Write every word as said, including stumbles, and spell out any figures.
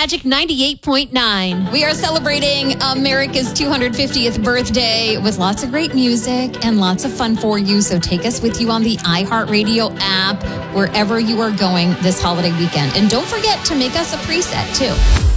Magic ninety-eight point nine. We are celebrating America's two hundred fiftieth birthday with lots of great music and lots of fun for you. So take us with you on the iHeartRadio app, wherever you are going this holiday weekend. And don't forget to make us a preset, too.